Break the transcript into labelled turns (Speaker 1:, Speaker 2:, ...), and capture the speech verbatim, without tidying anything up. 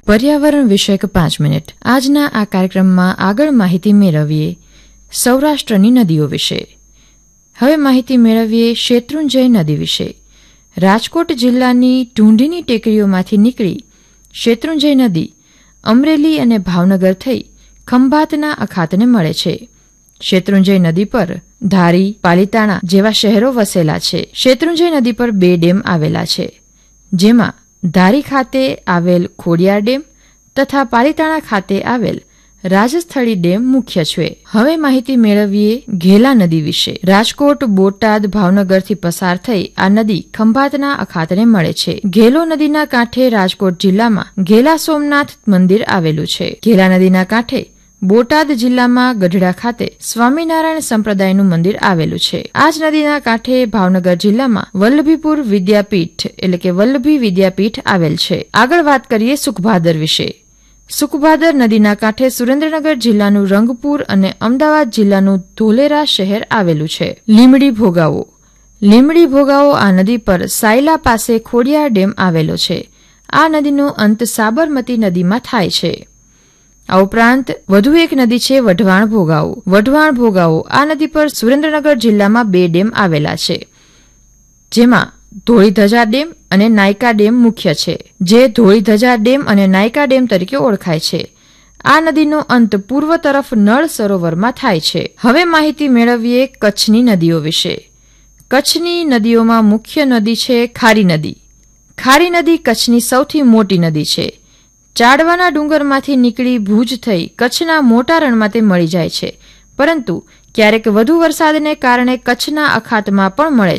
Speaker 1: પર્યાવરણ વિષયક પાંચ મિનિટ. આજના આ કાર્યક્રમમાં આગળ માહિતી મેળવીએ સૌરાષ્ટ્રની નદીઓ વિશે. હવે માહિતી મેળવીએ શેત્રુંજય નદી વિશે. રાજકોટ જિલ્લાની ઢૂંઢીની ટેકરીઓમાંથી નીકળી શેત્રુંજય નદી અમરેલી અને ભાવનગર થઈ ખંભાતના અખાતને મળે છે. શેત્રુંજય નદી પર ધારી, પાલીતાણા જેવા શહેરો વસેલા છે. શેત્રુંજય નદી પર બે ડેમ આવેલા છે, જેમાં ધારી ખાતે આવેલ ખોડિયાર ડેમ તથા પાલીતાણા ખાતે આવેલ રાજસ્થળી ડેમ મુખ્ય છે. હવે માહિતી મેળવીએ ઘેલા નદી વિશે. રાજકોટ, બોટાદ, ભાવનગરથી પસાર થઈ આ નદી ખંભાતના અખાતને મળે છે. ઘેલો નદીના કાંઠે રાજકોટ જિલ્લામાં ઘેલા સોમનાથ મંદિર આવેલું છે. ઘેલા નદીના કાંઠે બોટાદ જિલ્લામાં ગઢડા ખાતે સ્વામિનારાયણ સંપ્રદાયનું મંદિર આવેલું છે. આ જ નદીના કાંઠે ભાવનગર જિલ્લામાં વલ્લભીપુર વિદ્યાપીઠ એટલે કે વલ્લભી વિદ્યાપીઠ આવેલ છે. આગળ વાત કરીએ સુખભાદર વિશે. સુખભાદર નદીના કાંઠે સુરેન્દ્રનગર જિલ્લાનું રંગપુર અને અમદાવાદ જિલ્લાનું ધોલેરા શહેર આવેલું છે. લીમડી ભોગાવો. લીમડી ભોગાવો આ નદી પર સાયલા પાસે ખોડિયાર ડેમ આવેલો છે. આ નદીનો અંત સાબરમતી નદીમાં થાય છે. આ ઉપરાંત વધુ એક નદી છે વઢવાણ ભોગાવો. વઢવાણ ભોગાવો આ નદી પર સુરેન્દ્રનગર જિલ્લામાં બે ડેમ આવેલા છે, જેમાં ધોળીધજા ડેમ અને નાયકા ડેમ મુખ્ય છે, જે ધોળીધજા ડેમ અને નાયકા ડેમ તરીકે ઓળખાય છે. આ નદીનો અંત પૂર્વ તરફ નળ સરોવરમાં થાય છે. હવે માહિતી મેળવીએ કચ્છની નદીઓ વિશે. કચ્છની નદીઓમાં મુખ્ય નદી છે ખારી નદી. ખારી નદી કચ્છની સૌથી મોટી નદી છે. ચાડવાના ડુંગરમાંથી નીકળી ભુજ થઈ કચ્છના મોટા રણમાં તે મળી જાય છે, પરંતુ ક્યારેક વધુ વરસાદને કારણે કચ્છના અખાતમાં પણ મળે